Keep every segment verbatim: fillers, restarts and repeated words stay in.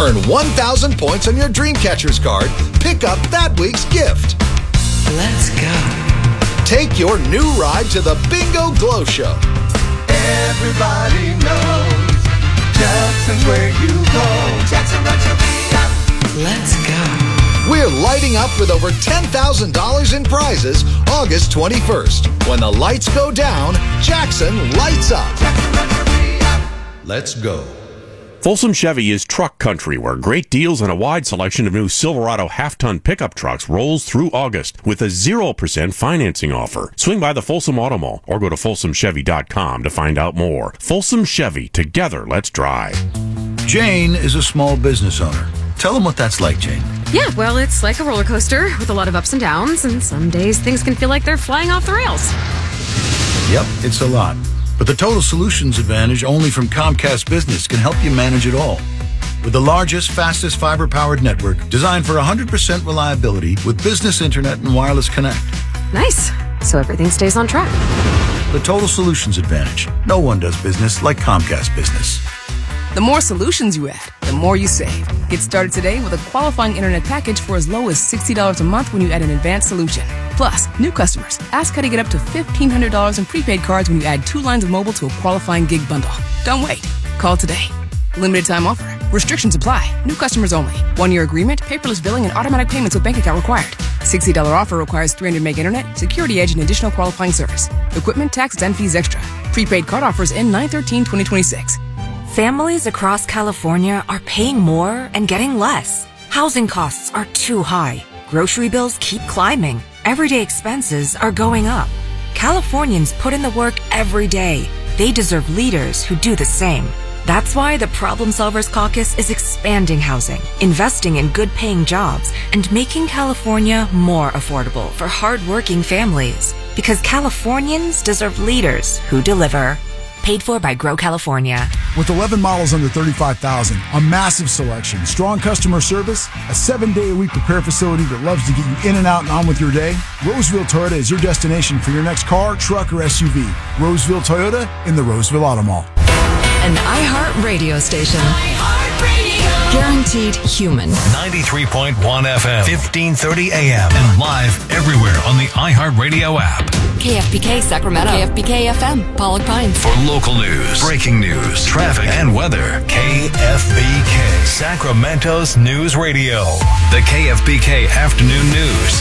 Earn one thousand points on your Dreamcatchers card. Pick up that week's gift. Let's go. Take your new ride to the Bingo Glow Show. Everybody knows Jackson's where you go. Jackson Rancheria. Let's go. We're lighting up with over ten thousand dollars in prizes August twenty-first. When the lights go down, Jackson lights up. Jackson Rancheria. Let's go. Folsom Chevy is truck country, where great deals and a wide selection of new Silverado half-ton pickup trucks rolls through August with a zero percent financing offer. Swing by the Folsom Auto Mall or go to folsom chevy dot com to find out more. Folsom Chevy, together, let's drive. Jane is a small business owner. Tell them what that's like, Jane. Yeah, well, it's like a roller coaster with a lot of ups and downs, and some days things can feel like they're flying off the rails. Yep, it's a lot. But the Total Solutions Advantage only from Comcast Business can help you manage it all. With the largest, fastest fiber-powered network designed for one hundred percent reliability with business internet and wireless connect. Nice. So everything stays on track. The Total Solutions Advantage. No one does business like Comcast Business. The more solutions you add, the more you save. Get started today with a qualifying internet package for as low as sixty dollars a month when you add an advanced solution. Plus, new customers, ask how to get up to fifteen hundred dollars in prepaid cards when you add two lines of mobile to a qualifying gig bundle. Don't wait. Call today. Limited time offer. Restrictions apply. New customers only. One-year agreement, paperless billing, and automatic payments with bank account required. sixty dollars offer requires three hundred meg internet, security edge, and additional qualifying service. Equipment, taxes, and fees extra. Prepaid card offers end nine thirteen twenty twenty-six. Families across California are paying more and getting less. Housing costs are too high. Grocery bills keep climbing. Everyday expenses are going up. Californians put in the work every day. They deserve leaders who do the same. That's why the Problem Solvers Caucus is expanding housing, investing in good-paying jobs, and making California more affordable for hard-working families. Because Californians deserve leaders who deliver. Paid for by Grow California. With eleven models under thirty-five thousand, a massive selection, strong customer service, a seven-day-a-week repair facility that loves to get you in and out and on with your day, Roseville Toyota is your destination for your next car, truck, or S U V. Roseville Toyota in the Roseville Auto Mall. An iHeart radio station. Guaranteed human. ninety-three point one F M, fifteen thirty A M, and live everywhere on the iHeartRadio app. K F B K Sacramento. K F B K F M, Pollock Pines. For local news, breaking news, traffic, and weather, K F B K, Sacramento's News Radio. The K F B K Afternoon News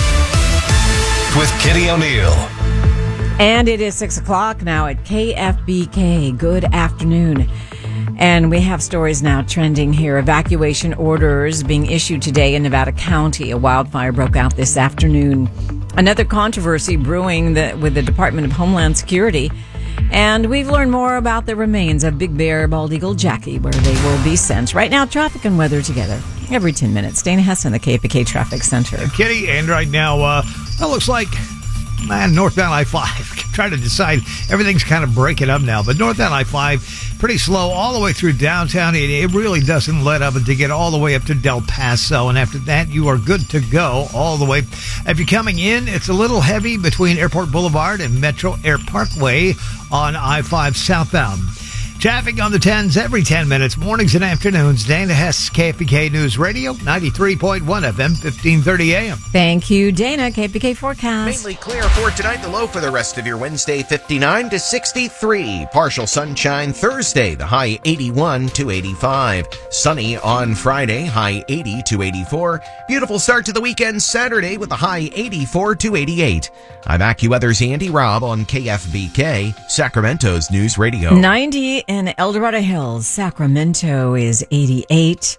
with Kitty O'Neill. And it is six o'clock now at K F B K. Good afternoon. And we have stories now trending here. Evacuation orders being issued today in Nevada County. A wildfire broke out this afternoon. Another controversy brewing the, with the Department of Homeland Security. And we've learned more about the remains of Big Bear, Bald Eagle, Jackie, where they will be sent. Right now, traffic and weather together every ten minutes. Dana Hesson, the K F B K Traffic Center. Kitty, and right now, uh, that looks like, man, northbound I five. Trying to decide. Everything's kind of breaking up now. But northbound I five, pretty slow all the way through downtown. It, it really doesn't let up to get all the way up to Del Paso. And after that, you are good to go all the way. If you're coming in, it's a little heavy between Airport Boulevard and Metro Air Parkway on I five southbound. Traffic on the tens every ten minutes, mornings and afternoons. Dana Hess, K F B K News Radio, ninety-three point one F M, fifteen thirty A M. Thank you, Dana. K F B K forecast. Mainly clear for tonight. The low for the rest of your Wednesday, fifty-nine to sixty-three. Partial sunshine Thursday, the high eighty-one to eighty-five. Sunny on Friday, high eighty to eighty-four. Beautiful start to the weekend Saturday with a high eighty-four to eighty-eight. I'm AccuWeather's Andy Robb on K F B K, Sacramento's News Radio. ninety in El Dorado Hills. Sacramento is eighty-eight.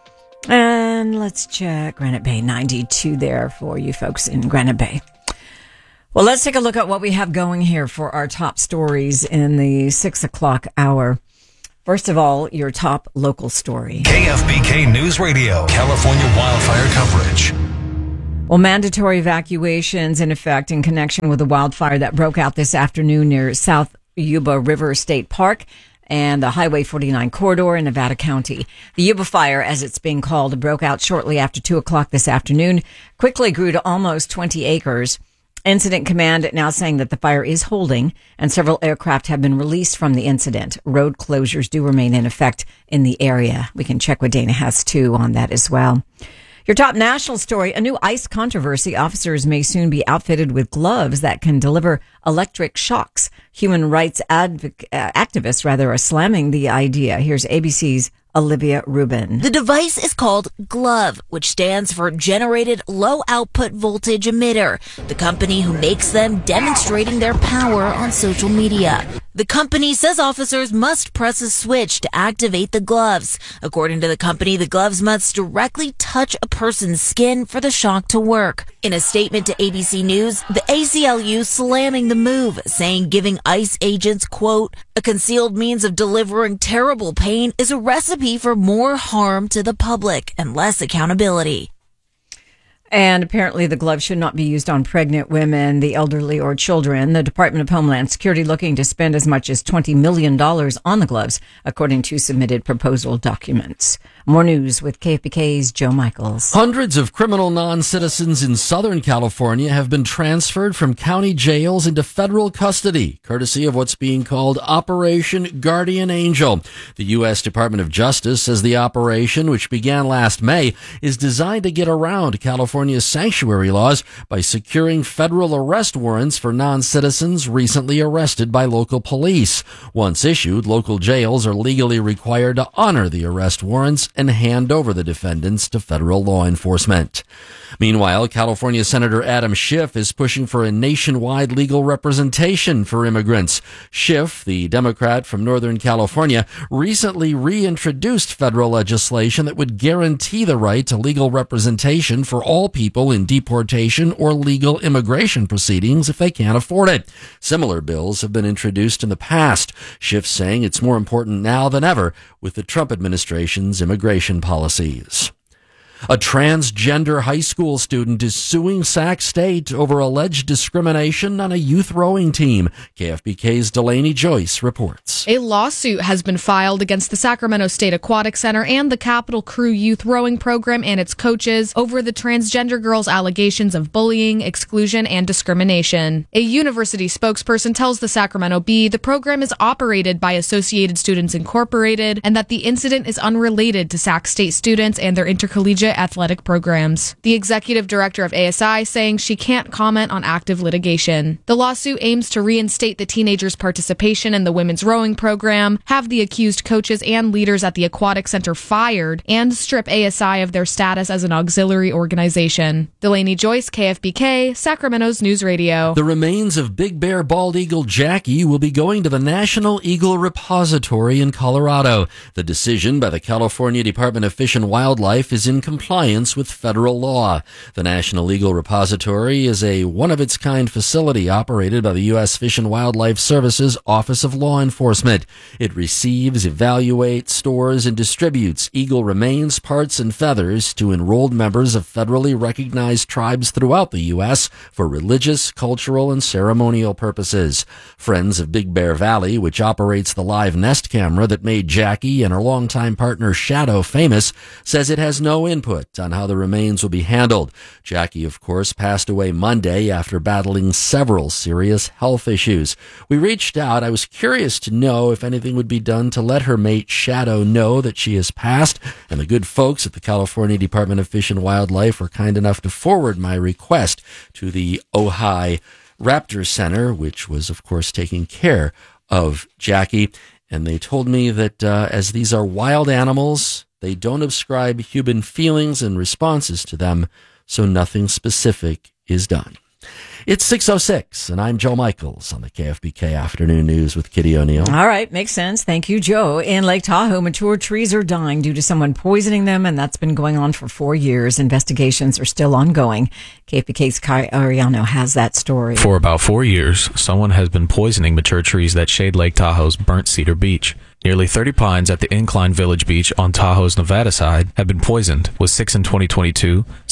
And let's check Granite Bay, ninety-two there for you folks in Granite Bay. Well, let's take a look at what we have going here for our top stories in the six o'clock hour. First of all, your top local story. K F B K News Radio, California wildfire coverage. Well, mandatory evacuations in effect in connection with the wildfire that broke out this afternoon near South Yuba River State Park and the Highway forty-nine corridor in Nevada County. The Yuba fire, as it's being called, broke out shortly after two o'clock this afternoon, quickly grew to almost twenty acres. Incident Command now saying that the fire is holding and several aircraft have been released from the incident. Road closures do remain in effect in the area. We can check with Dana Hess, too, on that as well. Your top national story, a new ICE controversy. Officers may soon be outfitted with gloves that can deliver electric shocks. Human rights advoc- uh, activists, rather, are slamming the idea. Here's A B C's Olivia Rubin. The device is called GLOVE, which stands for Generated Low Output Voltage Emitter, the company who makes them demonstrating their power on social media. The company says officers must press a switch to activate the gloves. According to the company, the gloves must directly touch a person's skin for the shock to work. In a statement to A B C News, the A C L U slamming the move, saying giving ICE agents, quote, a concealed means of delivering terrible pain is a recipe for more harm to the public and less accountability. And apparently the glove should not be used on pregnant women, the elderly, or children. The Department of Homeland Security looking to spend as much as twenty million dollars on the gloves, according to submitted proposal documents. More news with K F B K's Joe Michaels. Hundreds of criminal non-citizens in Southern California have been transferred from county jails into federal custody, courtesy of what's being called Operation Guardian Angel. The U S Department of Justice says the operation, which began last May, is designed to get around California's sanctuary laws by securing federal arrest warrants for non-citizens recently arrested by local police. Once issued, local jails are legally required to honor the arrest warrants and hand over the defendants to federal law enforcement. Meanwhile, California Senator Adam Schiff is pushing for a nationwide legal representation for immigrants. Schiff, the Democrat from Northern California, recently reintroduced federal legislation that would guarantee the right to legal representation for all people in deportation or legal immigration proceedings if they can't afford it. Similar bills have been introduced in the past. Schiff saying it's more important now than ever with the Trump administration's immigration policies. A transgender high school student is suing Sac State over alleged discrimination on a youth rowing team. K F B K's Delaney Joyce reports. A lawsuit has been filed against the Sacramento State Aquatic Center and the Capital Crew Youth Rowing Program and its coaches over the transgender girls' allegations of bullying, exclusion, and discrimination. A university spokesperson tells the Sacramento Bee the program is operated by Associated Students Incorporated and that the incident is unrelated to Sac State students and their intercollegiate athletic programs. The executive director of A S I saying she can't comment on active litigation. The lawsuit aims to reinstate the teenagers' participation in the women's rowing program, have the accused coaches and leaders at the Aquatic Center fired, and strip A S I of their status as an auxiliary organization. Delaney Joyce, K F B K, Sacramento's News Radio. The remains of Big Bear bald eagle Jackie will be going to the National Eagle Repository in Colorado. The decision by the California Department of Fish and Wildlife is in compliance with federal law. The National Eagle Repository is a one-of-its-kind facility operated by the U S Fish and Wildlife Service's Office of Law Enforcement. It receives, evaluates, stores, and distributes eagle remains, parts, and feathers to enrolled members of federally recognized tribes throughout the U S for religious, cultural, and ceremonial purposes. Friends of Big Bear Valley, which operates the live nest camera that made Jackie and her longtime partner Shadow famous, says it has no input on how the remains will be handled. Jackie, of course, passed away Monday after battling several serious health issues. We reached out. I was curious to know if anything would be done to let her mate Shadow know that she has passed, and the good folks at the California Department of Fish and Wildlife were kind enough to forward my request to the Ojai Raptor Center, which was, of course, taking care of Jackie. And they told me that uh, as these are wild animals, they don't ascribe human feelings and responses to them, so nothing specific is done. It's six oh six, and I'm Joe Michaels on the K F B K Afternoon News with Kitty O'Neill. All right, makes sense. Thank you, Joe. In Lake Tahoe, mature trees are dying due to someone poisoning them, and that's been going on for four years. Investigations are still ongoing. K F B K's Kai Ariano has that story. For about four years, someone has been poisoning mature trees that shade Lake Tahoe's Burnt Cedar Beach. Nearly thirty pines at the Incline Village Beach on Tahoe's Nevada side have been poisoned, with six in twenty twenty-two,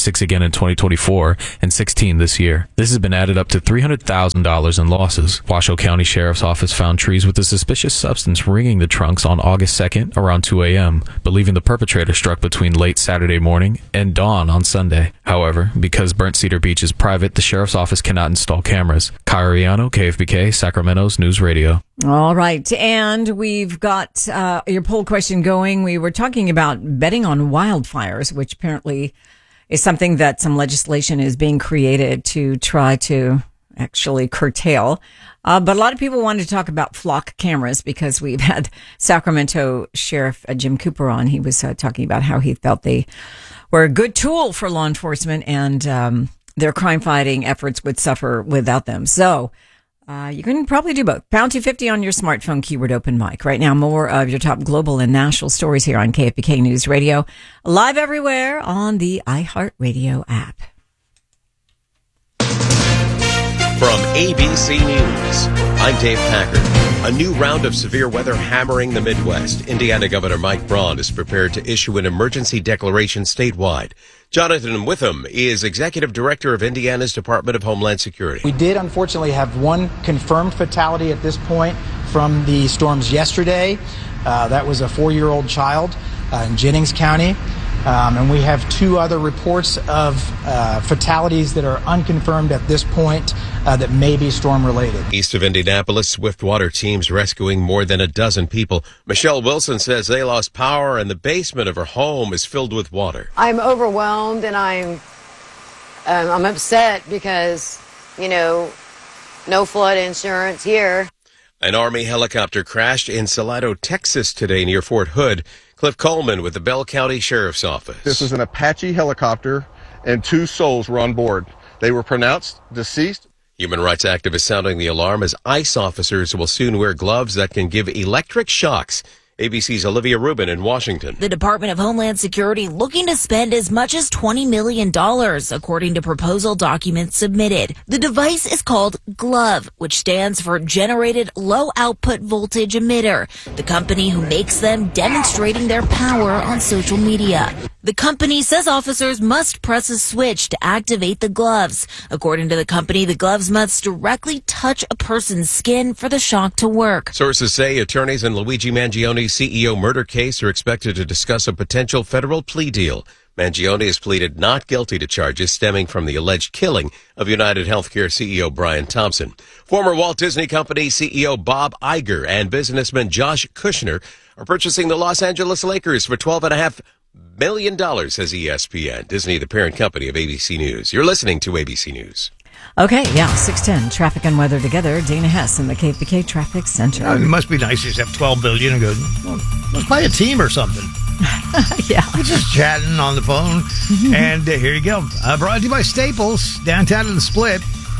six again in twenty twenty-four, and sixteen this year. This has been added up to three hundred thousand dollars in losses. Washoe County Sheriff's Office found trees with a suspicious substance ringing the trunks on August second around two a.m., believing the perpetrator struck between late Saturday morning and dawn on Sunday. However, because Burnt Cedar Beach is private, the Sheriff's Office cannot install cameras. Kyriano, K F B K, Sacramento's News Radio. All right. And we've got uh, your poll question going. We were talking about betting on wildfires, which apparently is something that some legislation is being created to try to actually curtail. Uh, but a lot of people wanted to talk about flock cameras because we've had Sacramento Sheriff uh, Jim Cooper on. He was uh, talking about how he felt they were a good tool for law enforcement and um, their crime fighting efforts would suffer without them. So uh, you can probably do both. Pound two fifty on your smartphone, keyword open mic. Right now, more of your top global and national stories here on K F B K News Radio. Live everywhere on the iHeartRadio app. From A B C News, I'm Dave Packard. A new round of severe weather hammering the Midwest. Indiana Governor Mike Braun is prepared to issue an emergency declaration statewide. Jonathan Witham is Executive Director of Indiana's Department of Homeland Security. We did unfortunately have one confirmed fatality at this point from the storms yesterday. Uh, that was a four-year-old child uh, in Jennings County. Um, and we have two other reports of uh, fatalities that are unconfirmed at this point uh, that may be storm-related. East of Indianapolis, Swiftwater teams rescuing more than a dozen people. Michelle Wilson says they lost power and the basement of her home is filled with water. I'm overwhelmed and I'm, um, I'm upset because, you know, no flood insurance here. An Army helicopter crashed in Salado, Texas today near Fort Hood. Cliff Coleman with the Bell County Sheriff's Office. This is an Apache helicopter, and two souls were on board. They were pronounced deceased. Human rights activists sounding the alarm as ICE officers will soon wear gloves that can give electric shocks. A B C's Olivia Rubin in Washington. The Department of Homeland Security looking to spend as much as twenty million dollars, according to proposal documents submitted. The device is called GLOVE, which stands for Generated Low Output Voltage Emitter, the company who makes them demonstrating their power on social media. The company says officers must press a switch to activate the gloves. According to the company, the gloves must directly touch a person's skin for the shock to work. Sources say attorneys in Luigi Mangione's C E O murder case are expected to discuss a potential federal plea deal. Mangione has pleaded not guilty to charges stemming from the alleged killing of United Healthcare C E O Brian Thompson. Former Walt Disney Company C E O Bob Iger and businessman Josh Kushner are purchasing the Los Angeles Lakers for twelve point five million dollars, says E S P N. Disney, the parent company of A B C News. You're listening to A B C News. Okay, yeah, six ten, traffic and weather together. Dana Hess in the K F B K Traffic Center. Uh, it must be nice to just have twelve billion dollars and go, well, let's play a team or something. Yeah. We're just chatting on the phone. And uh, here you go. Uh, brought to you by Staples, downtown in the Split.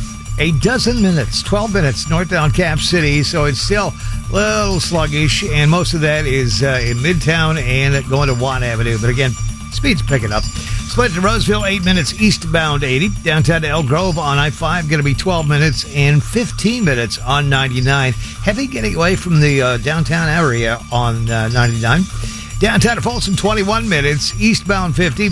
A dozen minutes, twelve minutes north down Cap City, so it's still a little sluggish, and most of that is uh, in Midtown and going to Watt Avenue. But again, speed's picking up. Split to Roseville, eight minutes eastbound eighty. Downtown to Elk Grove on I five, going to be twelve minutes and fifteen minutes on ninety-nine. Heavy getting away from the uh, downtown area on uh, ninety-nine. Downtown to Folsom, twenty-one minutes, eastbound fifty.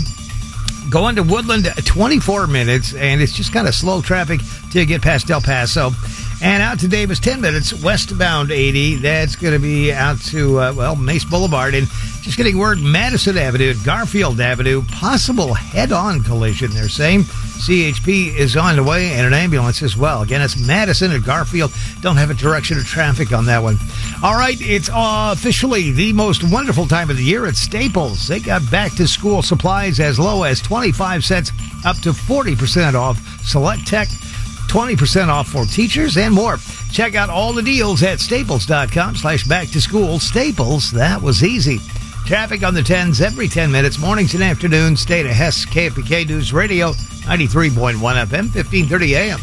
Going to Woodland, twenty-four minutes, and it's just kind of slow traffic till you get past El Paso. And out to Davis, ten minutes, westbound eighty. That's going to be out to, uh, well, Mace Boulevard. And just getting word, Madison Avenue, Garfield Avenue, possible head-on collision, they're saying. C H P is on the way, and an ambulance as well. Again, it's Madison and Garfield. Don't have a direction of traffic on that one. All right, it's uh, officially the most wonderful time of the year at Staples. They got back-to-school supplies as low as twenty-five cents up to forty percent off. Select Tech, twenty percent off for teachers and more. Check out all the deals at staples.com slash back to school. Staples, that was easy. Traffic on the tens every ten minutes, mornings and afternoons. Stay to Hess, K F B K News Radio, ninety-three point one F M, fifteen thirty A M.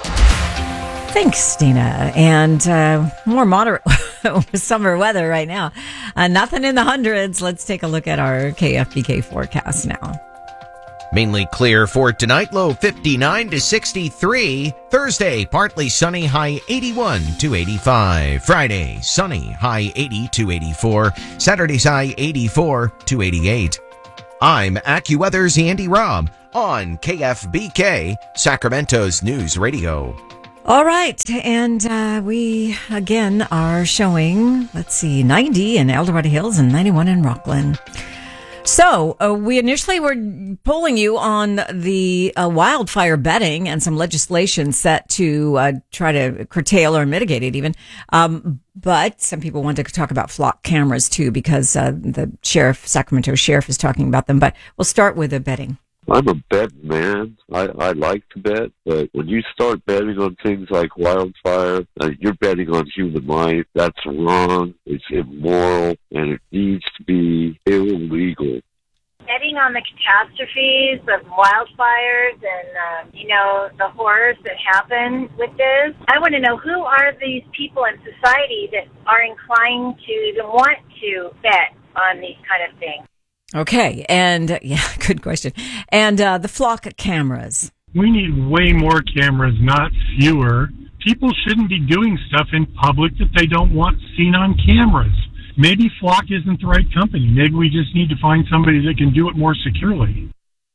Thanks, Dina. And uh, more moderate summer weather right now. Uh, nothing in the hundreds. Let's take a look at our K F B K forecast now. Mainly clear for tonight, low fifty-nine to sixty-three. Thursday, partly sunny, high eighty-one to eighty-five. Friday, sunny, high eighty to eighty-four. Saturday's high eighty-four to eighty-eight. I'm AccuWeather's Andy Robb. on K F B K, Sacramento's News Radio. All right, and uh, we again are showing, let's see, ninety in El Dorado Hills and ninety-one in Rockland. So uh, we initially were polling you on the uh, wildfire betting and some legislation set to uh, try to curtail or mitigate it even. Um, but some people wanted to talk about flock cameras too, because uh, the sheriff, Sacramento sheriff, is talking about them. But we'll start with the betting. I'm a bet man. I, I like to bet, but when you start betting on things like wildfire, uh, you're betting on human life. That's wrong. It's immoral, and it needs to be illegal. Betting on the catastrophes of wildfires and, uh, you know, the horrors that happen with this. I want to know, who are these people in society that are inclined to even want to bet on these kind of things? Okay, and uh, yeah, good question. And uh, the flock cameras. We need way more cameras, not fewer. People shouldn't be doing stuff in public that they don't want seen on cameras. Maybe Flock isn't the right company. Maybe we just need to find somebody that can do it more securely.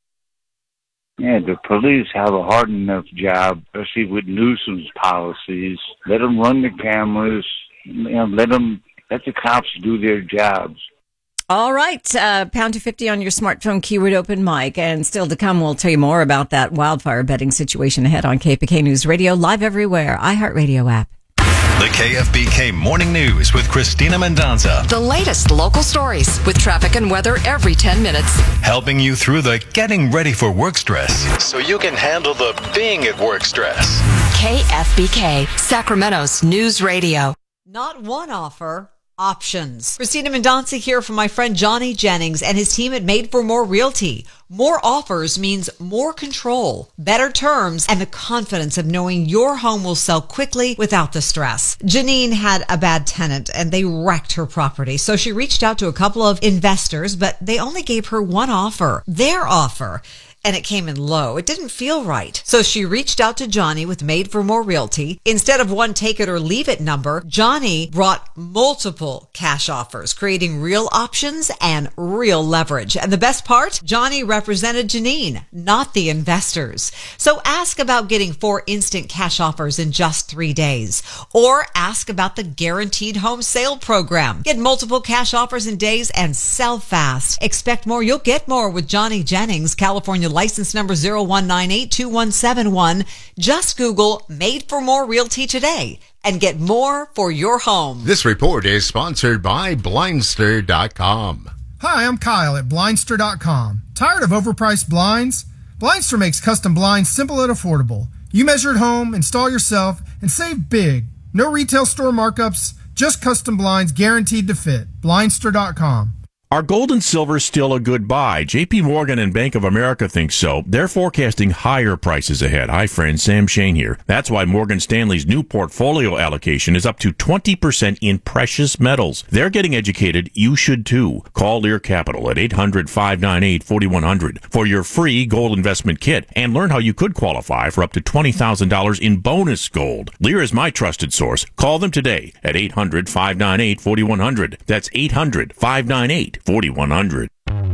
Yeah, the police have a hard enough job, especially with nuisance policies. Let them run the cameras. You know, let them, let the cops do their jobs. All right, uh, pound two fifty on your smartphone, keyword open mic. And still to come, we'll tell you more about that wildfire betting situation ahead on K F B K News Radio, live everywhere, iHeartRadio app. The K F B K Morning News with Christina Mendonca. The latest local stories with traffic and weather every ten minutes. Helping you through the getting ready for work stress so you can handle the being at work stress. K F B K, Sacramento's News Radio. Not one offer. Options. Christina Mendonca here from my friend Johnny Jennings and his team at Made for More Realty. More offers means more control, better terms, and the confidence of knowing your home will sell quickly without the stress. Janine had a bad tenant and they wrecked her property, so she reached out to a couple of investors, but they only gave her one offer, their offer. And it came in low. It didn't feel right. So she reached out to Johnny with Made for More Realty. Instead of one take it or leave it number, Johnny brought multiple cash offers, creating real options and real leverage. And the best part, Johnny represented Janine, not the investors. So ask about getting four instant cash offers in just three days. Or ask about the Guaranteed Home Sale Program. Get multiple cash offers in days and sell fast. Expect more, you'll get more with Johnny Jennings, California license number zero one nine eight two one seven one. Just Google Made for More Realty today and get more for your home. This report is sponsored by Blindster dot com. Hi, I'm Kyle at Blindster dot com. Tired of overpriced blinds? Blindster makes custom blinds simple and affordable. You measure at home, install yourself, and save big. No retail store markups, just custom blinds guaranteed to fit. Blindster dot com. Are gold and silver still a good buy? J P Morgan and Bank of America think so. They're forecasting higher prices ahead. Hi, friend. Sam Shane here. That's why Morgan Stanley's new portfolio allocation is up to twenty percent in precious metals. They're getting educated. You should too. Call Lear Capital at eight hundred, five nine eight, four one zero zero for your free gold investment kit and learn how you could qualify for up to twenty thousand dollars in bonus gold. Lear is my trusted source. Call them today at eight hundred, five nine eight, four one zero zero. That's eight hundred, five nine eight, four one zero zero.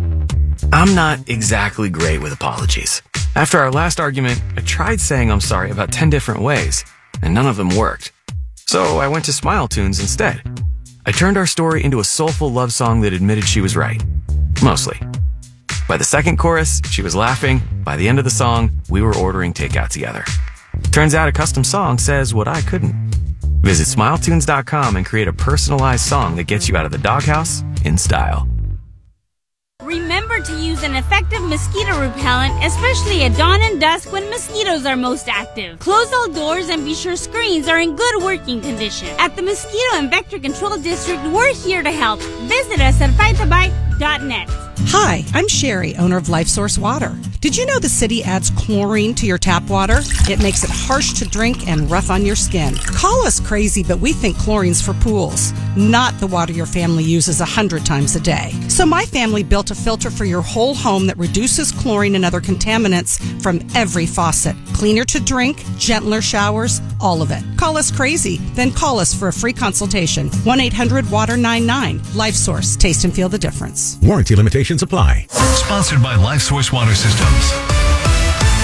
I'm not exactly great with apologies. After our last argument, I tried saying I'm sorry about ten different ways, and none of them worked. So I went to Smile Tunes instead. I turned our story into a soulful love song that admitted she was right. Mostly. By the second chorus, she was laughing. By the end of the song, we were ordering takeout together. Turns out a custom song says what I couldn't. Visit Smile Tunes dot com and create a personalized song that gets you out of the doghouse in style. Remember to use an effective mosquito repellent, especially at dawn and dusk when mosquitoes are most active. Close all doors and be sure screens are in good working condition. At the Mosquito and Vector Control District, we're here to help. Visit us at fight the bite dot net. Hi, I'm Sherry, owner of Life Source Water. Did you know the city adds chlorine to your tap water? It makes it harsh to drink and rough on your skin. Call us crazy, but we think chlorine's for pools, not the water your family uses a hundred times a day. So my family built a filter for your whole home that reduces chlorine and other contaminants from every faucet. Cleaner to drink, gentler showers, all of it. Call us crazy, then call us for a free consultation. one eight hundred water ninety-nine. Life Source. Taste and feel the difference. Warranty limitations apply. Sponsored by LifeSource Water Systems.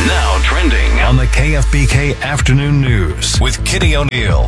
Now trending on the K F B K Afternoon News with Kitty O'Neill.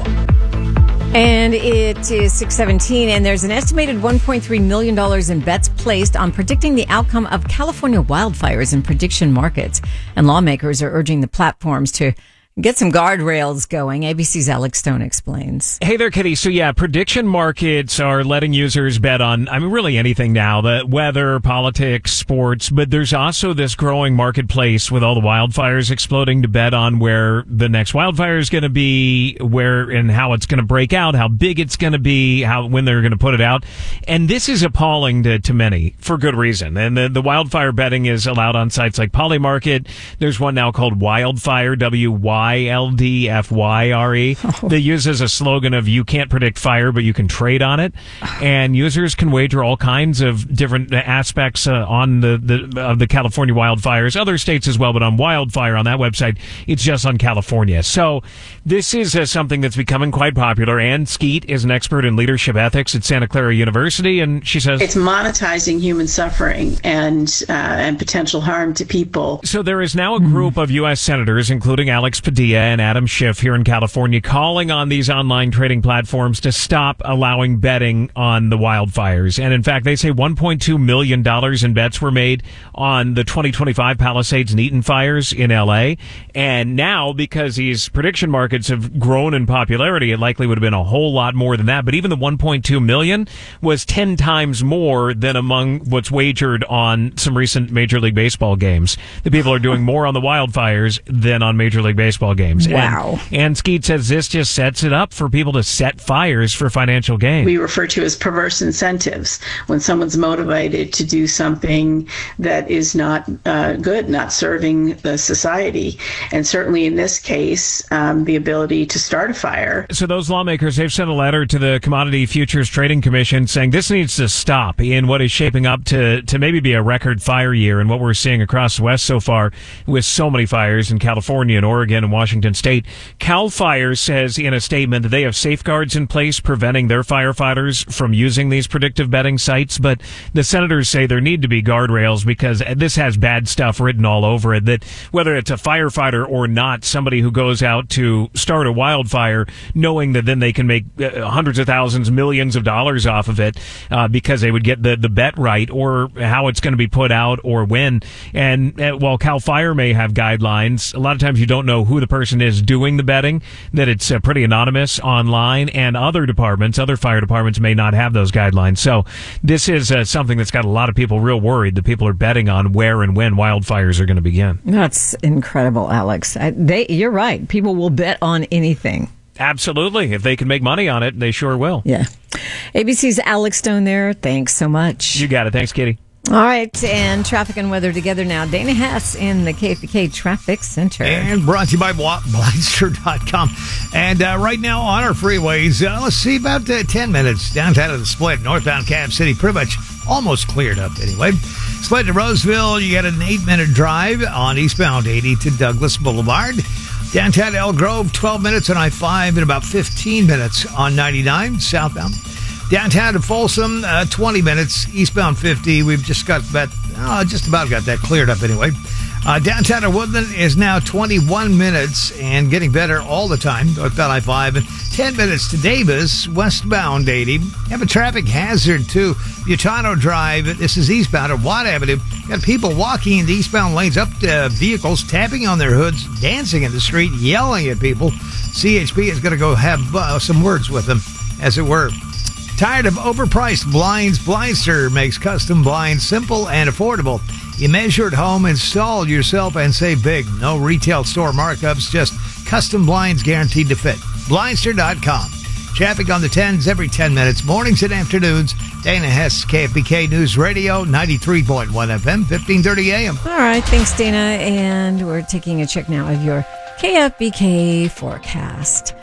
And it is six seventeen, and there's an estimated one point three million dollars in bets placed on predicting the outcome of California wildfires in prediction markets. And lawmakers are urging the platforms to get some guardrails going. A B C's Alex Stone explains. Hey there, Kitty. So yeah, prediction markets are letting users bet on, I mean, really anything now, the weather, politics, sports, but there's also this growing marketplace with all the wildfires exploding to bet on where the next wildfire is going to be, where and how it's going to break out, how big it's going to be, how, when they're going to put it out. And this is appalling to, to many for good reason. And the, the wildfire betting is allowed on sites like Polymarket. There's one now called Wildfire, W Y I L D F Y R E, oh. that uses a slogan of you can't predict fire, but you can trade on it. And users can wager all kinds of different aspects uh, on the, the of the California wildfires, other states as well, but on wildfire on that website, it's just on California. So this is uh, something that's becoming quite popular. Ann Skeet is an expert in leadership ethics at Santa Clara University, and she says it's monetizing human suffering and uh, and potential harm to people. So there is now a group of U S senators, including Alex Padilla and Adam Schiff here in California, calling on these online trading platforms to stop allowing betting on the wildfires. And in fact, they say one point two million dollars in bets were made on the twenty twenty-five Palisades and Eaton fires in L A. And now, because these prediction markets have grown in popularity, it likely would have been a whole lot more than that. But even the one point two million dollars was ten times more than among what's wagered on some recent Major League Baseball games. The people are doing more on the wildfires than on Major League Baseball games. Wow. And, and Skeet says this just sets it up for people to set fires for financial gain. We refer to as perverse incentives when someone's motivated to do something that is not uh, good, not serving the society. And certainly in this case, um, the ability to start a fire. So those lawmakers, they've sent a letter to the Commodity Futures Trading Commission saying this needs to stop in what is shaping up to, to maybe be a record fire year, and what we're seeing across the West so far with so many fires in California and Oregon and Washington State. CAL FIRE says in a statement that they have safeguards in place preventing their firefighters from using these predictive betting sites, but the senators say there need to be guardrails because this has bad stuff written all over it, that whether it's a firefighter or not, somebody who goes out to start a wildfire knowing that then they can make uh, hundreds of thousands, millions of dollars off of it uh, because they would get the, the bet right, or how it's going to be put out or when. And uh, while CAL FIRE may have guidelines, a lot of times you don't know who the person is doing the betting, that it's uh, pretty anonymous online, and other departments, other fire departments may not have those guidelines. So this is uh, something that's got a lot of people real worried that people are betting on where and when wildfires are going to begin. That's incredible, Alex. I, they, you're right. People will bet on anything. Absolutely. If they can make money on it, they sure will. Yeah. A B C's Alex Stone there. Thanks so much. You got it. Thanks, Kitty. All right, and traffic and weather together now. Dana Hess in the K F B K Traffic Center. And brought to you by Blindster dot com. And uh, right now on our freeways, uh, let's see, about uh, ten minutes downtown of the Split, northbound Cab City, pretty much almost cleared up anyway. Split to Roseville, you got an eight-minute drive on eastbound eighty to Douglas Boulevard. Downtown Elk Grove, twelve minutes on I five and about fifteen minutes on ninety-nine southbound. Downtown to Folsom, uh, twenty minutes, eastbound fifty. We've just got that, oh, just about got that cleared up anyway. Uh, downtown to Woodland is now twenty-one minutes and getting better all the time, northbound I five. And ten minutes to Davis, westbound eighty. Have a traffic hazard to Butano Drive. This is eastbound at Watt Avenue. Got people walking in the eastbound lanes up to vehicles, tapping on their hoods, dancing in the street, yelling at people. C H P is going to go have uh, some words with them, as it were. Tired of overpriced blinds? Blindster makes custom blinds simple and affordable. You measure at home, install yourself, and save big. No retail store markups, just custom blinds guaranteed to fit. Blindster dot com. Traffic on the tens every ten minutes, mornings and afternoons. Dana Hess, K F B K News Radio, ninety-three point one F M, fifteen thirty A M. All right, thanks, Dana. And we're taking a check now of your K F B K forecast.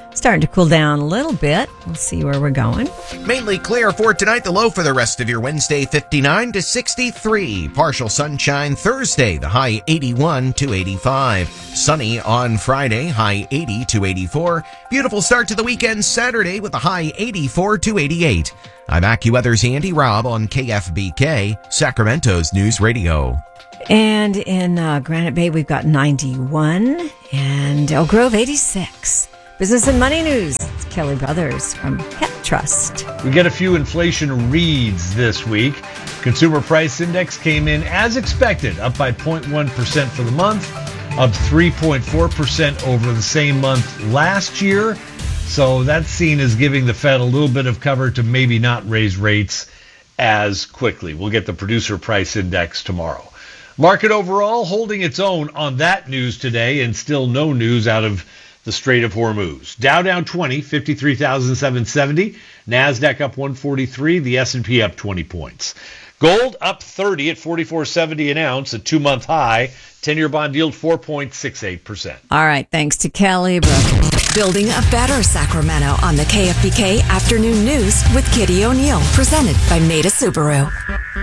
starting to cool down a little bit. We'll see where we're going. Mainly clear for tonight. The low for the rest of your Wednesday, fifty-nine to sixty-three. Partial sunshine Thursday, the high eighty-one to eighty-five. Sunny on Friday, high eighty to eighty-four. Beautiful start to the weekend Saturday with a high eighty-four to eighty-eight. I'm AccuWeather's Andy Robb on K F B K, Sacramento's News Radio. And in uh, Granite Bay, we've got ninety-one and Elk Grove, eighty-six. Business and money news. It's Kelly Brothers from Pet Trust. We get a few inflation reads this week. Consumer Price Index came in as expected, up by zero point one percent for the month, up three point four percent over the same month last year. So that's seen as giving the Fed a little bit of cover to maybe not raise rates as quickly. We'll get the Producer Price Index tomorrow. Market overall holding its own on that news today, and still no news out of the Strait of Hormuz. Dow down twenty, fifty-three thousand seven hundred seventy. NASDAQ up one forty-three. The S and P up twenty points. Gold up thirty at forty-four seventy an ounce, a two-month high. ten-year bond yield four point six eight percent. All right, thanks to Kelly Brothers. Building a better Sacramento on the K F B K Afternoon News with Kitty O'Neill. Presented by Maida Subaru.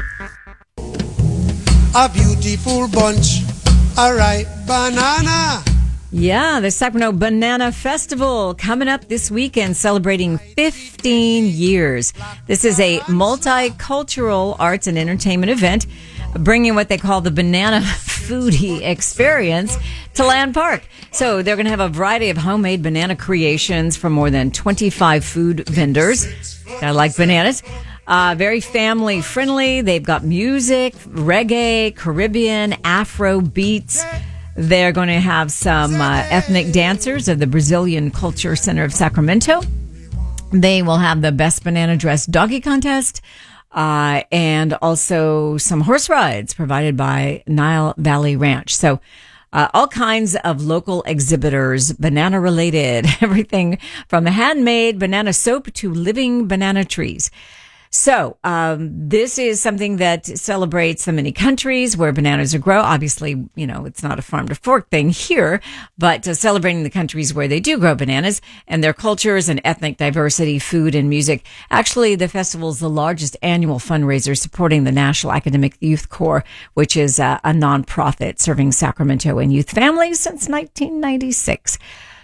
A beautiful bunch, a ripe banana. Yeah, the Sacramento Banana Festival coming up this weekend, celebrating fifteen years. This is a multicultural arts and entertainment event, bringing what they call the Banana Foodie Experience to Land Park. So they're going to have a variety of homemade banana creations from more than twenty-five food vendors that like bananas. Uh, very family friendly. They've got music, reggae, Caribbean, Afro beats. They're going to have some uh, ethnic dancers of the Brazilian Culture Center of Sacramento. They will have the best banana dress doggy contest, uh, and also some horse rides provided by Nile Valley Ranch. So uh, all kinds of local exhibitors, banana related, everything from handmade banana soap to living banana trees. So um, this is something that celebrates the many countries where bananas are grown. Obviously, you know, it's not a farm to fork thing here, but uh, celebrating the countries where they do grow bananas and their cultures and ethnic diversity, food and music. Actually, the festival is the largest annual fundraiser supporting the National Academic Youth Corps, which is uh, a nonprofit serving Sacramento and youth families since nineteen ninety-six.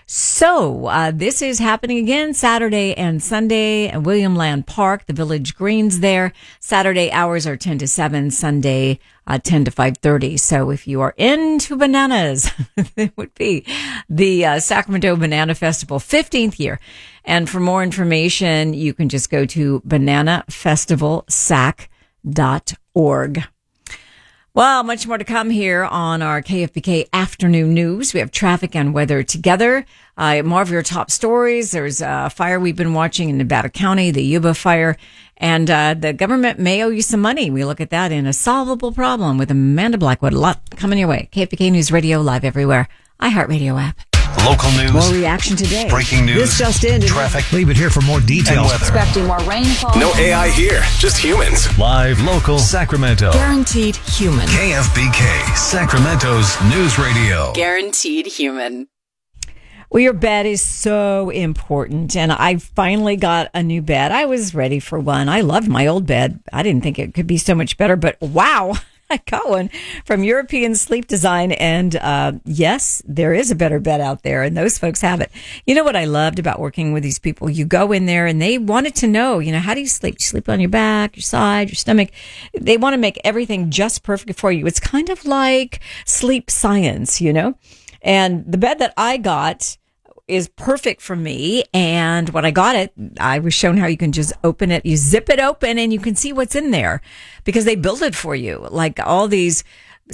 So, uh, this is happening again Saturday and Sunday at William Land Park, the Village Greens there. Saturday hours are ten to seven, Sunday uh, ten to five thirty. So if you are into bananas, it would be the uh, Sacramento Banana Festival, fifteenth year. And for more information, you can just go to banana festival sac dot org. Well, much more to come here on our K F B K Afternoon News. We have traffic and weather together. Uh, more of your top stories. There's a fire we've been watching in Nevada County, the Yuba fire, and uh, the government may owe you some money. We look at that in a solvable problem with Amanda Blackwood. A lot coming your way. K F B K News Radio, live everywhere. iHeartRadio app. Local news. More reaction today. Breaking news. This just in. Traffic. Leave it here for more details. Expecting more rainfall. No A I here, just humans. Live, local, Sacramento. Guaranteed human. K F B K, Sacramento's News Radio. Guaranteed human. Well, your bed is so important, and I finally got a new bed. I was ready for one. I loved my old bed. I didn't think it could be so much better, but wow, I got one from European Sleep Design, and uh, yes, there is a better bed out there, and those folks have it. You know what I loved about working with these people? You go in there, and they wanted to know, you know, how do you sleep? Do you sleep on your back, your side, your stomach? They want to make everything just perfect for you. It's kind of like sleep science, you know? And the bed that I got is perfect for me. And when I got it, I was shown how you can just open it. You zip it open and you can see what's in there because they build it for you. Like all these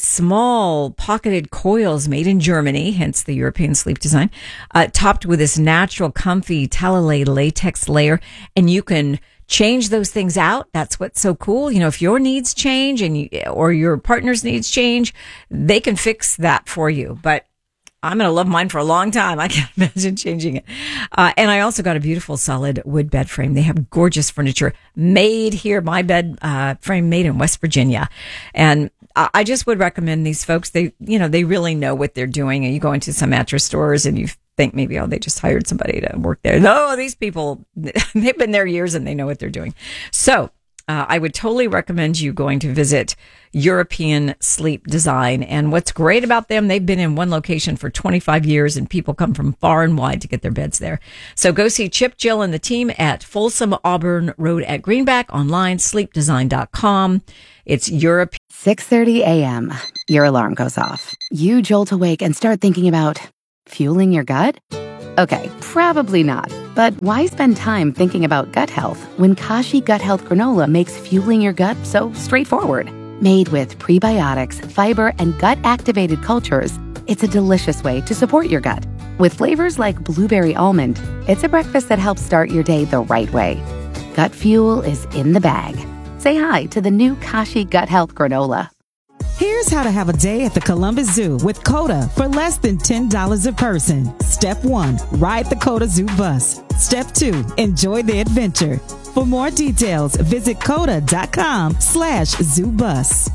small pocketed coils made in Germany, hence the European Sleep Design, uh, topped with this natural, comfy Talalay latex layer. And you can change those things out. That's what's so cool. You know, if your needs change and you, or your partner's needs change, they can fix that for you. But I'm going to love mine for a long time. I can't imagine changing it. Uh, and I also got a beautiful solid wood bed frame. They have gorgeous furniture made here. My bed uh, frame made in West Virginia. And I just would recommend these folks. They, you know, they really know what they're doing. And you go into some mattress stores and you think maybe, oh, they just hired somebody to work there. No, these people, they've been there years and they know what they're doing. So uh, I would totally recommend you going to visit European Sleep Design. And what's great about them, they've been in one location for twenty-five years and people come from far and wide to get their beds there. So go see Chip, Jill, and the team at Folsom Auburn Road at Greenback, online, sleep design dot com. It's Europe. six thirty a.m. Your alarm goes off. You jolt awake and start thinking about fueling your gut? Okay, probably not. But why spend time thinking about gut health when Kashi Gut Health Granola makes fueling your gut so straightforward? Made with prebiotics, fiber, and gut-activated cultures, it's a delicious way to support your gut. With flavors like blueberry almond, it's a breakfast that helps start your day the right way. Gut fuel is in the bag. Say hi to the new Kashi Gut Health Granola. Here's how to have a day at the Columbus Zoo with COTA for less than ten dollars a person. Step one, ride the COTA Zoo bus. Step two, enjoy the adventure. For more details, visit coda.com slash zoo bus.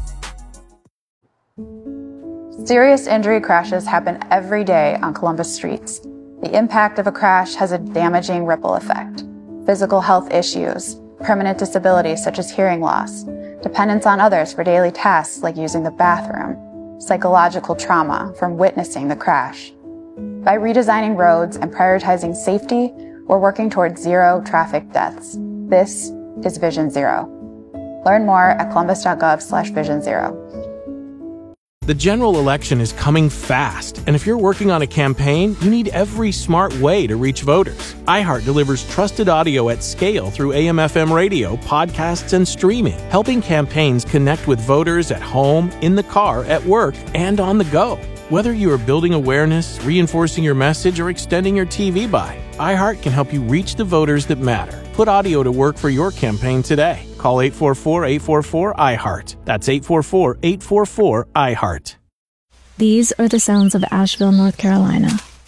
Serious injury crashes happen every day on Columbus streets. The impact of a crash has a damaging ripple effect. Physical health issues, permanent disabilities such as hearing loss, dependence on others for daily tasks like using the bathroom, psychological trauma from witnessing the crash. By redesigning roads and prioritizing safety, we're working towards zero traffic deaths. This is Vision Zero. Learn more at columbus.gov slash vision zero. The general election is coming fast, and if you're working on a campaign, you need every smart way to reach voters. iHeart delivers trusted audio at scale through A M F M radio, podcasts, and streaming, helping campaigns connect with voters at home, in the car, at work, and on the go. Whether you are building awareness, reinforcing your message, or extending your T V buy, iHeart can help you reach the voters that matter. Put audio to work for your campaign today. Call eight four four, eight four four, I heart. That's eight four four, eight four four, I heart. These are the sounds of Asheville, North Carolina.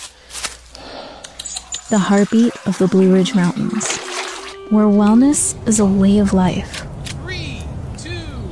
The heartbeat of the Blue Ridge Mountains, where wellness is a way of life. Three, two,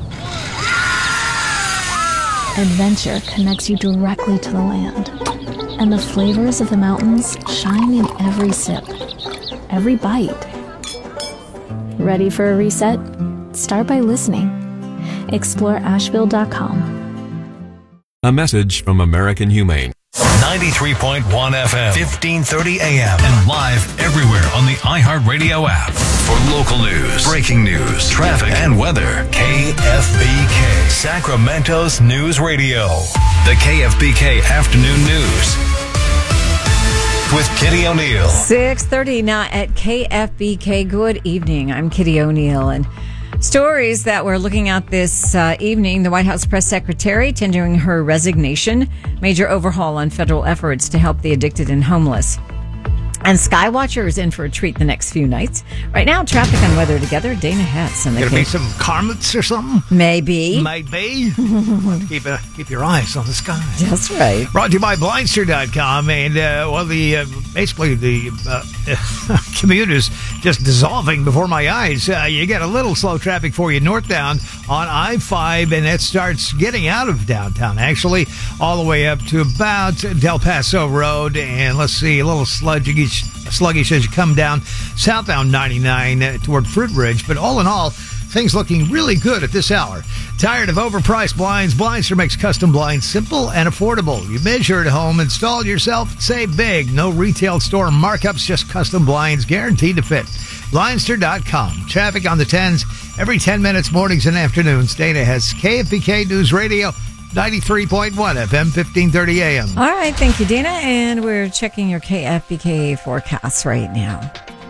one. Adventure connects you directly to the land, and the flavors of the mountains shine in every sip, every bite. Ready for a reset? Start by listening. Explore asheville dot com. A message from American Humane. ninety-three point one F M, fifteen thirty A M, and live everywhere on the iHeartRadio app. For local news, breaking news, traffic, and weather, K F B K, Sacramento's News Radio. The K F B K Afternoon News with Kitty O'Neill. six thirty now at K F B K. Good evening. I'm Kitty O'Neill. And stories that we're looking at this uh, evening: the White House press secretary tendering her resignation, major overhaul on federal efforts to help the addicted and homeless. And Skywatcher is in for a treat the next few nights. Right now, traffic and weather together. Dana Hetz. And Gonna be some comets or something? Maybe. Maybe. keep uh, keep your eyes on the sky. That's right. Brought to you by Blindster dot com. And, uh, well, the uh, basically the uh, commute is just dissolving before my eyes. Uh, you get a little slow traffic for you northbound on I five, and that starts getting out of downtown, actually, all the way up to about Del Paso Road. And let's see, a little sludgy. Sluggish as you come down southbound ninety-nine uh, toward Fruit Ridge. But all in all, things looking really good at this hour. Tired of overpriced blinds? Blindster makes custom blinds simple and affordable. You measure at home, install it yourself, save big. No retail store markups, just custom blinds guaranteed to fit. Blindster dot com. Traffic on the tens every ten minutes, mornings and afternoons. Dana has K F B K News Radio, ninety-three point one F M, fifteen thirty A M. All right, thank you, Dana. And we're checking your K F B K forecasts right now.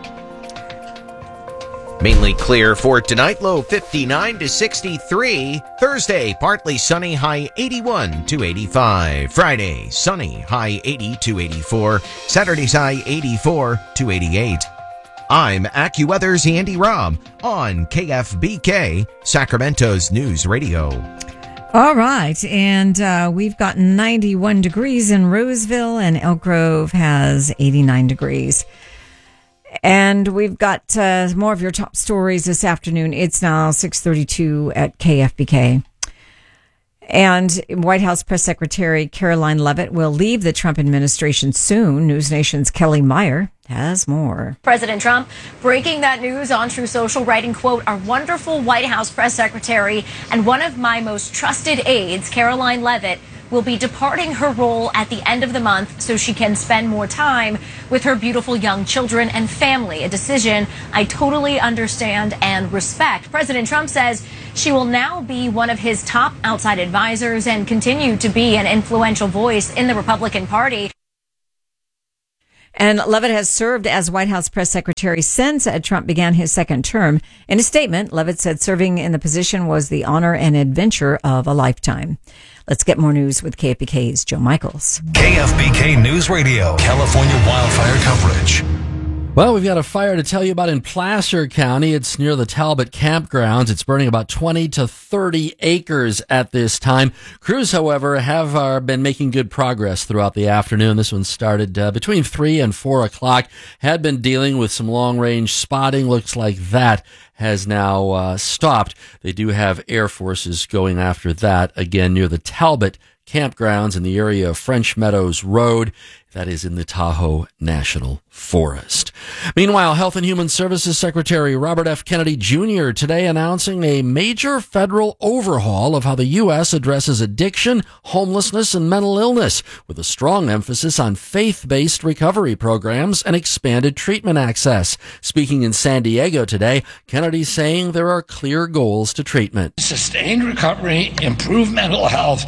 Mainly clear for tonight, low fifty-nine to sixty-three. Thursday, partly sunny, high eighty-one to eighty-five. Friday, sunny, high eighty to eighty-four. Saturday's high eighty-four to eighty-eight. I'm AccuWeather's Andy Robb on K F B K, Sacramento's News Radio. All right, and uh, we've got ninety-one degrees in Roseville, and Elk Grove has eighty-nine degrees. And we've got uh, more of your top stories this afternoon. It's now six thirty-two at K F B K. And White House Press Secretary Caroline Leavitt will leave the Trump administration soon. News Nation's Kelly Meyer has more. President Trump breaking that news on True Social, writing, quote, "Our wonderful White House press secretary and one of my most trusted aides, Caroline Leavitt, will be departing her role at the end of the month so she can spend more time with her beautiful young children and family, a decision I totally understand and respect." President Trump says she will now be one of his top outside advisors and continue to be an influential voice in the Republican Party. And Leavitt has served as White House press secretary since Trump began his second term. In a statement, Leavitt said serving in the position was the honor and adventure of a lifetime. Let's get more news with K F B K's Joe Michaels. K F B K News Radio, California wildfire coverage. Well, we've got a fire to tell you about in Placer County. It's near the Talbot campgrounds. It's burning about twenty to thirty acres at this time. Crews, however, have uh, been making good progress throughout the afternoon. This one started uh, between three and four o'clock. Had been dealing with some long-range spotting. Looks like that has now uh, stopped. They do have air forces going after that, again, near the Talbot campgrounds in the area of French Meadows Road. That is in the Tahoe National Forest. Meanwhile, Health and Human Services Secretary Robert F. Kennedy Junior today announcing a major federal overhaul of how the U S addresses addiction, homelessness, and mental illness, with a strong emphasis on faith-based recovery programs and expanded treatment access. Speaking in San Diego today, Kennedy saying there are clear goals to treatment. Sustained recovery, improved mental health,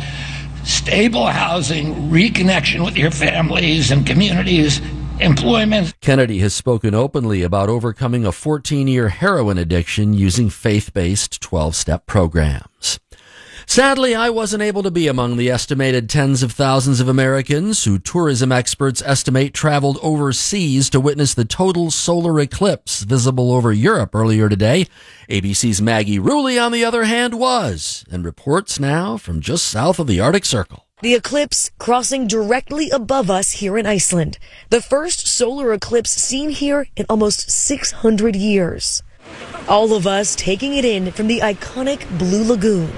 stable housing, reconnection with your families and communities, employment. Kennedy has spoken openly about overcoming a fourteen-year heroin addiction using faith-based twelve-step programs. Sadly, I wasn't able to be among the estimated tens of thousands of Americans who tourism experts estimate traveled overseas to witness the total solar eclipse visible over Europe earlier today. A B C's Maggie Rulli, on the other hand, was, and reports now from just south of the Arctic Circle. The eclipse crossing directly above us here in Iceland. The first solar eclipse seen here in almost six hundred years. All of us taking it in from the iconic Blue Lagoon.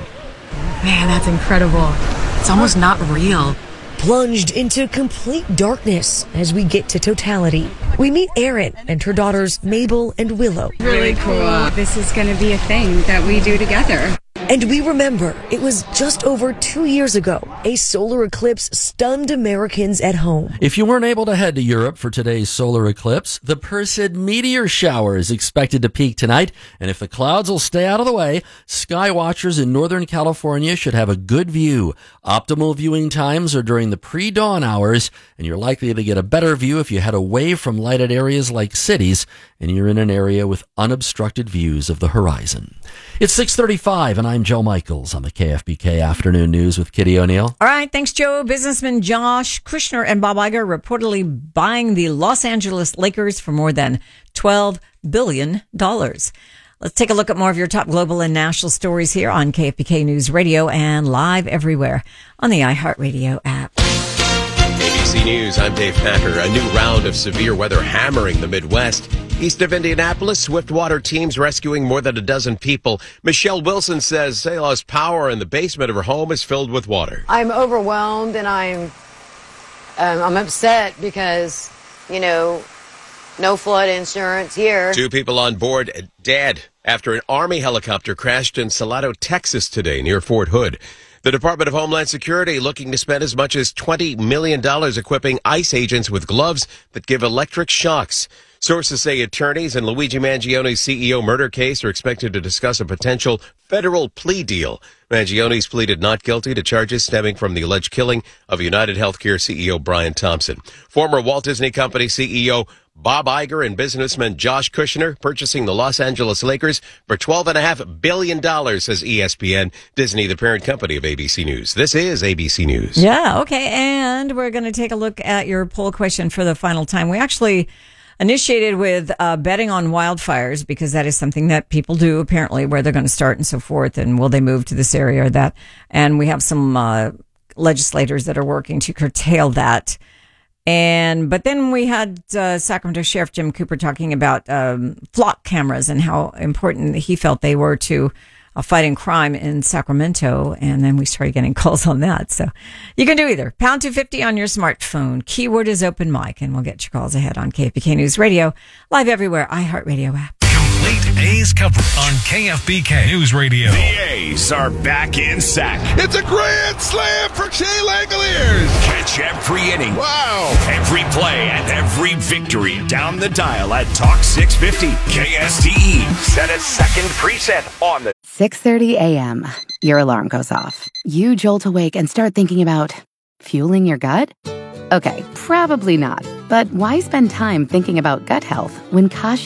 Man, that's incredible. It's almost not real. Plunged into complete darkness as we get to totality. We meet Erin and her daughters Mabel and Willow. Really cool. This is going to be a thing that we do together. And we remember it was just over two years ago, a solar eclipse stunned Americans at home. If you weren't able to head to Europe for today's solar eclipse, the Perseid meteor shower is expected to peak tonight. And if the clouds will stay out of the way, sky watchers in Northern California should have a good view. Optimal viewing times are during the pre-dawn hours, and you're likely to get a better view if you head away from lighted areas like cities and you're in an area with unobstructed views of the horizon. It's six thirty-five, and I'm Joe Michaels on the K F B K Afternoon News with Kitty O'Neill. All right, thanks, Joe. Businessmen Josh Kushner and Bob Iger reportedly buying the Los Angeles Lakers for more than twelve billion dollars. Let's take a look at more of your top global and national stories here on K F B K News Radio and live everywhere on the iHeartRadio app. A B C News, I'm Dave Packer. A new round of severe weather hammering the Midwest. East of Indianapolis, Swiftwater teams rescuing more than a dozen people. Michelle Wilson says they lost power and the basement of her home is filled with water. I'm overwhelmed and I'm um, I'm upset because, you know, no flood insurance here. Two people on board dead after an Army helicopter crashed in Salado, Texas today near Fort Hood. The Department of Homeland Security looking to spend as much as twenty million dollars equipping ICE agents with gloves that give electric shocks. Sources say attorneys in Luigi Mangione's C E O murder case are expected to discuss a potential federal plea deal. Mangione's pleaded not guilty to charges stemming from the alleged killing of United Healthcare C E O Brian Thompson. Former Walt Disney Company C E O Bob Iger and businessman Josh Kushner purchasing the Los Angeles Lakers for twelve point five billion dollars, says E S P N. Disney, the parent company of A B C News. This is A B C News. Yeah, okay. And we're going to take a look at your poll question for the final time. We actually initiated with uh, betting on wildfires because that is something that people do, apparently, where they're going to start and so forth. And will they move to this area or that? And we have some uh, legislators that are working to curtail that. And but then we had uh, Sacramento Sheriff Jim Cooper talking about um, flock cameras and how important he felt they were to uh, fighting crime in Sacramento, and then we started getting calls on that. So you can do either. Pound two fifty on your smartphone. Keyword is open mic, and we'll get your calls ahead on K F B K News Radio, live everywhere, iHeartRadio app. Complete A's coverage on K F B K News Radio. The A's are back in sack. It's a grand slam for Shea Langoliers. Catch every inning. Wow. Every play and every victory down the dial at Talk six fifty K S T E. Set a second preset on the six thirty a.m. Your alarm goes off. You jolt awake and start thinking about fueling your gut? Okay, probably not. But why spend time thinking about gut health when Kashi